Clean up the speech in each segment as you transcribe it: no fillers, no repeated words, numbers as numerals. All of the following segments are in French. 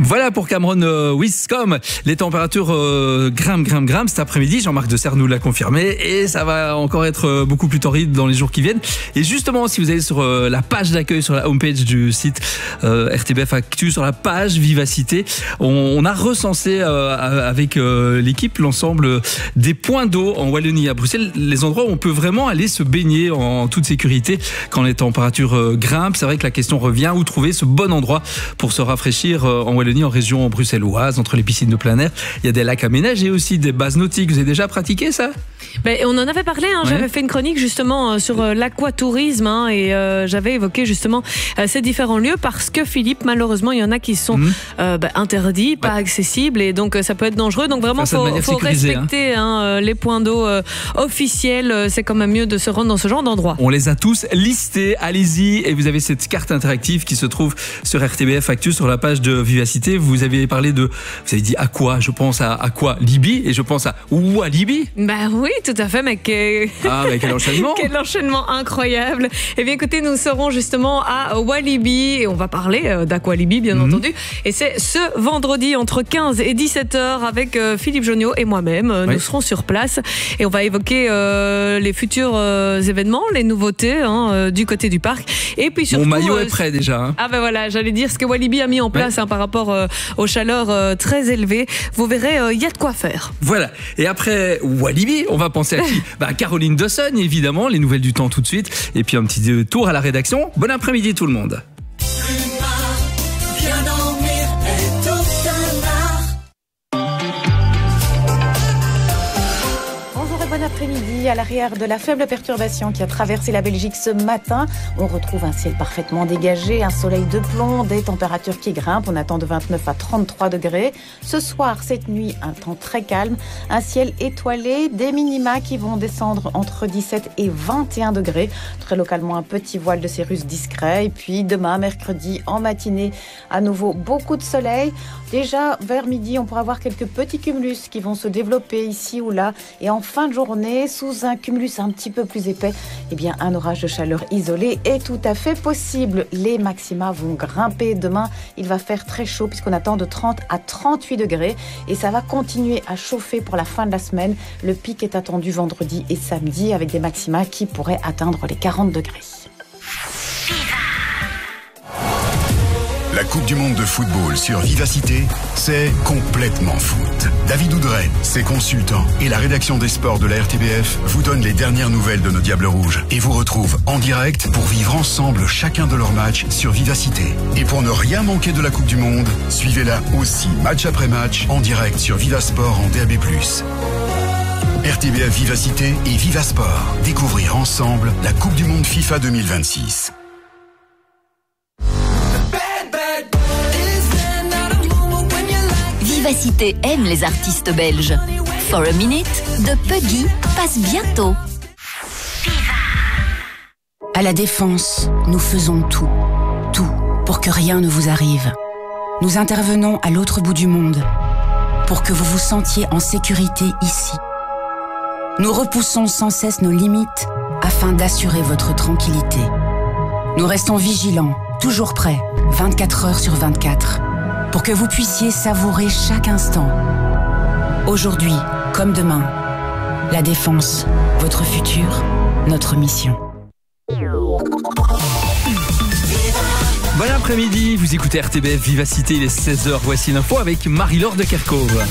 Voilà pour Cameron Wiscombe. Les températures grimpent cet après-midi. Jean-Marc Deserre nous l'a confirmé et ça va encore être beaucoup plus torride dans les jours qui viennent. Et justement, si vous allez sur la page d'accueil, sur la homepage du site RTBF Actu, sur la page Vivacité, on a recensé avec l'équipe l'ensemble des points d'eau en Wallonie, à Bruxelles, les endroits où on peut vraiment aller se baigner en toute sécurité quand les températures grimpent. C'est vrai que la question revient, où trouver ce bon endroit pour se rafraîchir en Wallonie, en région bruxelloise, entre les piscines de plein air. Il y a des lacs à ménager et aussi des bases nautiques. Vous avez déjà pratiqué ça ? On en avait parlé, Ouais. J'avais fait une chronique justement sur l'aquatourisme et j'avais évoqué justement ces différents lieux parce que Philippe, malheureusement, il y en a qui sont interdits, pas accessibles et donc ça peut être dangereux. Donc vraiment, faut respecter les points d'eau officiels. C'est quand même mieux de se rendre dans ce genre d'endroit. On les a tous listés, allez-y, et vous avez cette carte interactive qui se trouve sur RTBF Actu, sur la page de Vivacité. Vous avez dit à quoi ? Je pense à quoi ? Libye, et je pense à Walibi. Bah oui, tout à fait, mais quel enchaînement. Quel enchaînement incroyable. Eh bien écoutez, nous serons justement à Walibi et on va parler d'Aqualibi bien entendu, et c'est ce vendredi entre 15 et 17h avec Philippe Jonniot et moi-même. Nous serons sur place et on va évoquer les futurs événements, les nouveautés du côté du parc, et puis surtout... Mon maillot est prêt déjà. Ah ben voilà, j'allais dire ce que Walibi a mis en place par rapport aux chaleurs très élevées. Vous verrez, il y a de quoi faire. Voilà, et après Walibi, on va penser à qui ? Caroline Dawson, évidemment, les nouvelles du temps tout de suite, et puis un petit tour à la rédaction. Bon après-midi tout le monde. Bon après-midi. À l'arrière de la faible perturbation qui a traversé la Belgique ce matin, on retrouve un ciel parfaitement dégagé, un soleil de plomb, des températures qui grimpent. On attend de 29 à 33 degrés. Ce soir, cette nuit, un temps très calme, un ciel étoilé, des minima qui vont descendre entre 17 et 21 degrés. Très localement, un petit voile de cirrus discret. Et puis demain, mercredi, en matinée, à nouveau beaucoup de soleil. Déjà, vers midi, on pourra voir quelques petits cumulus qui vont se développer ici ou là. Et en fin de journée, sous un cumulus un petit peu plus épais, un orage de chaleur isolé est tout à fait possible. Les maxima vont grimper demain. Il va faire très chaud puisqu'on attend de 30 à 38 degrés et ça va continuer à chauffer pour la fin de la semaine. Le pic est attendu vendredi et samedi avec des maxima qui pourraient atteindre les 40 degrés. La Coupe du Monde de football sur Vivacité, c'est complètement foot. David Oudret, ses consultants et la rédaction des sports de la RTBF vous donnent les dernières nouvelles de nos Diables Rouges et vous retrouvent en direct pour vivre ensemble chacun de leurs matchs sur Vivacité. Et pour ne rien manquer de la Coupe du Monde, suivez-la aussi match après match en direct sur Vivasport en DAB+. RTBF Vivacité et Vivasport. Découvrir ensemble la Coupe du Monde FIFA 2026. Vivacité aime les artistes belges. For a Minute de Puggy passe bientôt. À la Défense, nous faisons tout pour que rien ne vous arrive. Nous intervenons à l'autre bout du monde pour que vous vous sentiez en sécurité ici. Nous repoussons sans cesse nos limites afin d'assurer votre tranquillité. Nous restons vigilants, toujours prêts, 24 heures sur 24. Pour que vous puissiez savourer chaque instant. Aujourd'hui, comme demain, la Défense, votre futur, notre mission. Bon après-midi, vous écoutez RTBF Vivacité, il est 16h, voici l'info avec Marie-Laure de Kerkhove.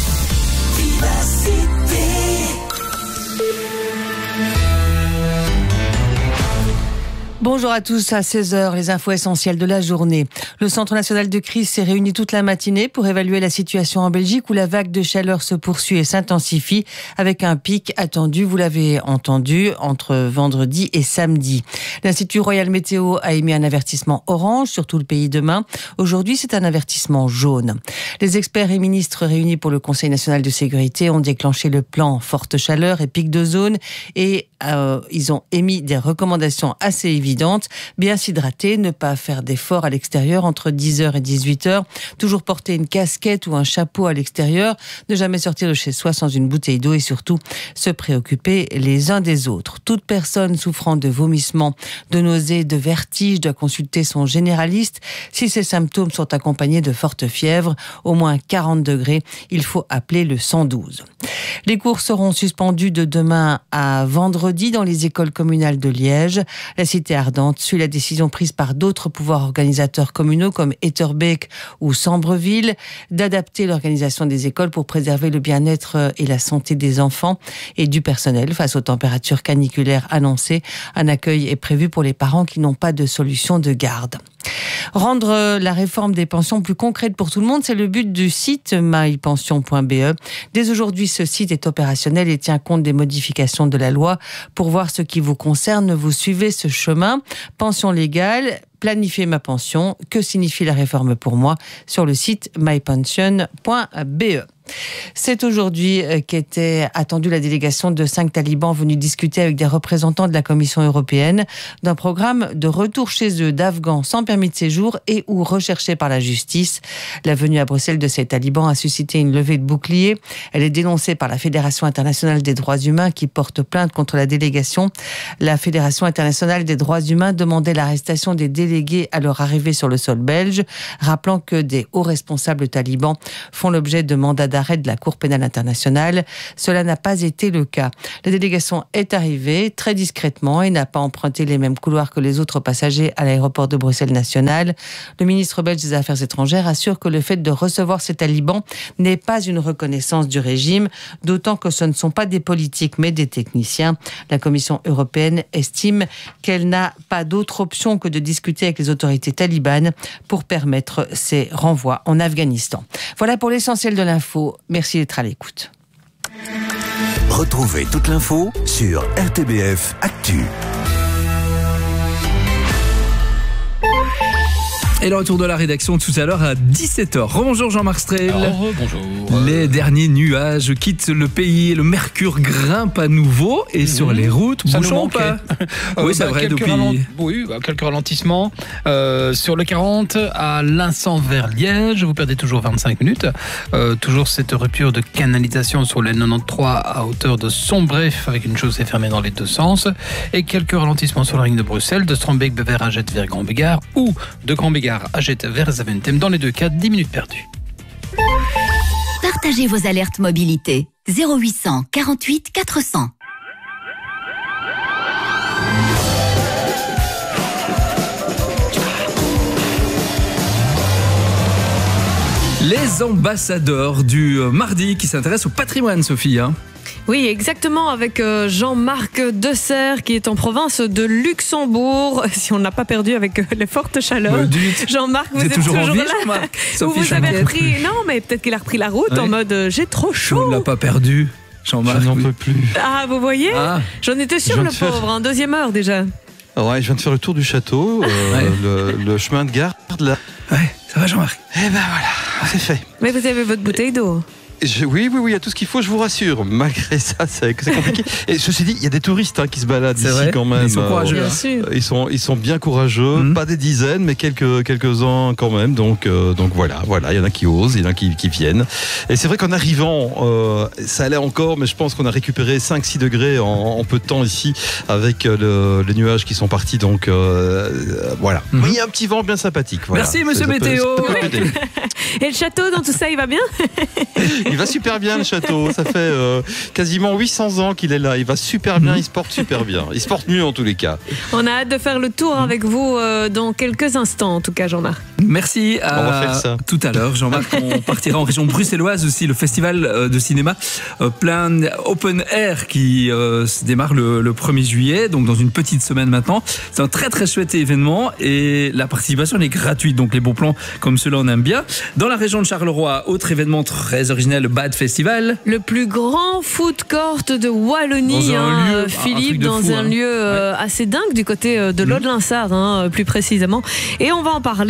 Bonjour à tous, à 16h, les infos essentielles de la journée. Le Centre national de crise s'est réuni toute la matinée pour évaluer la situation en Belgique où la vague de chaleur se poursuit et s'intensifie avec un pic attendu, vous l'avez entendu, entre vendredi et samedi. L'Institut Royal Météo a émis un avertissement orange sur tout le pays demain. Aujourd'hui, c'est un avertissement jaune. Les experts et ministres réunis pour le Conseil national de sécurité ont déclenché le plan forte chaleur et pic de zone et ils ont émis des recommandations assez évidentes. Bien s'hydrater, ne pas faire d'efforts à l'extérieur entre 10h et 18h, toujours porter une casquette ou un chapeau à l'extérieur, ne jamais sortir de chez soi sans une bouteille d'eau et surtout se préoccuper les uns des autres. Toute personne souffrant de vomissements, de nausées, de vertiges doit consulter son généraliste. Si ces symptômes sont accompagnés de fortes fièvres, au moins 40 degrés, il faut appeler le 112. Les cours seront suspendus de demain à vendredi dans les écoles communales de Liège. La cité ardente suit la décision prise par d'autres pouvoirs organisateurs communaux comme Etterbeek ou Sambreville d'adapter l'organisation des écoles pour préserver le bien-être et la santé des enfants et du personnel face aux températures caniculaires annoncées. Un accueil est prévu pour les parents qui n'ont pas de solution de garde. Rendre la réforme des pensions plus concrète pour tout le monde, c'est le but du site mypension.be. Dès aujourd'hui, ce site est opérationnel et tient compte des modifications de la loi. Pour voir ce qui vous concerne, vous suivez ce chemin. Pension légale, planifier ma pension, que signifie la réforme pour moi sur le site mypension.be. C'est aujourd'hui qu'était attendue la délégation de 5 talibans venus discuter avec des représentants de la Commission européenne d'un programme de retour chez eux d'Afghans sans permis de séjour et ou recherchés par la justice. La venue à Bruxelles de ces talibans a suscité une levée de boucliers. Elle est dénoncée par la Fédération internationale des droits humains qui porte plainte contre la délégation. La Fédération internationale des droits humains demandait l'arrestation des délégués à leur arrivée sur le sol belge, rappelant que des hauts responsables talibans font l'objet de mandats d'arrêt de la Cour pénale internationale. Cela n'a pas été le cas. La délégation est arrivée très discrètement et n'a pas emprunté les mêmes couloirs que les autres passagers à l'aéroport de Bruxelles National. Le ministre belge des Affaires étrangères assure que le fait de recevoir ces talibans n'est pas une reconnaissance du régime, d'autant que ce ne sont pas des politiques mais des techniciens. La Commission européenne estime qu'elle n'a pas d'autre option que de discuter avec les autorités talibanes pour permettre ces renvois en Afghanistan. Voilà pour l'essentiel de l'info. Merci d'être à l'écoute. Retrouvez toute l'info sur RTBF Actu. Et le retour de la rédaction tout à l'heure à 17h. Bonjour Jean-Marc Strel. Bonjour. Les derniers nuages quittent le pays, le mercure grimpe à nouveau et sur les routes, bouchons pas. Oui, c'est vrai, quelques ralentissements. Sur le 40 à Linsant vers Liège, vous perdez toujours 25 minutes. Toujours cette rupture de canalisation sur la 93 à hauteur de Sombref avec une chaussée fermée dans les deux sens. Et quelques ralentissements sur la ligne de Bruxelles, de Strombeek-Bever à Jette vers Grand-Bégard ou de Grand-Bégard à Jette vers Zaventem. Dans les deux cas, 10 minutes perdues. Partagez vos alertes mobilité. 0800 48 400. Les ambassadeurs du mardi qui s'intéressent au patrimoine, Sophie. Oui, exactement, avec Jean-Marc Desserre qui est en province de Luxembourg. Si on n'a pas perdu avec les fortes chaleurs. Jean-Marc, vous êtes toujours en vie, là. Jean-Marc. Vous avez repris. Non, mais peut-être qu'il a repris la route en mode j'ai trop chaud. On ne l'a pas perdu, Jean-Marc. Je n'en peux plus. Ah, vous voyez J'en étais sûr, le pauvre. Deuxième heure déjà. Ouais, je viens de faire le tour du château, le chemin de garde là. Ouais, ça va Jean-Marc? Eh ben voilà, c'est fait. Mais vous avez votre bouteille d'eau. Oui, il y a tout ce qu'il faut, je vous rassure. Malgré ça, c'est compliqué. Et ceci dit, il y a des touristes qui se baladent ici quand même. Ils sont courageux. Bien sûr. Ils sont bien courageux. Pas des dizaines, mais quelques-uns quand même. Donc voilà. Il y en a qui osent, il y en a qui viennent. Et c'est vrai qu'en arrivant, ça allait encore, mais je pense qu'on a récupéré 5-6 degrés en peu de temps ici avec les nuages qui sont partis. Donc voilà. Mais il y a un petit vent bien sympathique. Voilà. Merci, monsieur Météo. Et le château, dans tout ça, il va bien? Il va super bien, le château. Ça fait quasiment 800 ans qu'il est là. Il va super bien, il se porte super bien. Il se porte mieux en tous les cas. On a hâte de faire le tour avec vous dans quelques instants, en tout cas, Jean-Marc. Merci. On va faire ça. Tout à l'heure, Jean-Marc. On partira en région bruxelloise aussi, le festival de cinéma plein open air qui se démarre le 1er juillet, donc dans une petite semaine maintenant. C'est un très très chouette événement et la participation est gratuite, donc les bons plans comme ceux-là on aime bien. Dans la région de Charleroi, autre événement très original, le Bad Festival. Le plus grand food court de Wallonie, Philippe, dans un lieu assez dingue du côté de l'Aude-Linsard, plus précisément. Et on va en parler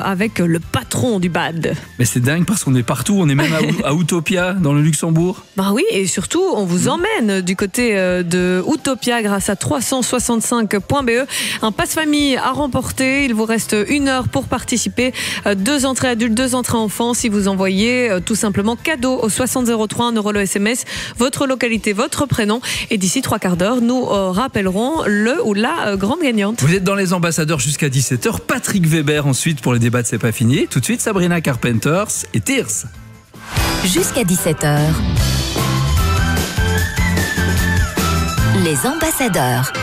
avec le patron du BAD. Mais c'est dingue parce qu'on est partout, on est même à Utopia dans le Luxembourg. Bah oui, et surtout on vous emmène du côté de Utopia grâce à 365.be. Un passe-famille à remporter, il vous reste 1 heure pour participer. 2 entrées adultes, 2 entrées enfants si vous envoyez tout simplement cadeau au 6003, 1 euro le SMS, votre localité, votre prénom, et d'ici 3 quarts d'heure, nous rappellerons le ou la grande gagnante. Vous êtes dans les ambassadeurs jusqu'à 17h, Patrick Weber ensuite pour les débats de C'est pas fini. Tout de suite Sabrina Carpenters et Tears. Jusqu'à 17h. Les ambassadeurs.